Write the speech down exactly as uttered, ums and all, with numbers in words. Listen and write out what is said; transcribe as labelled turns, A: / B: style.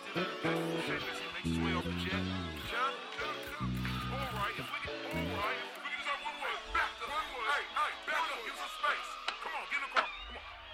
A: Shit, this makes its way off the jet. John, all right, if we can, all right, if we can just have one word, back up, one word. Hey, hey, back up, give some space. Come on, get in the car.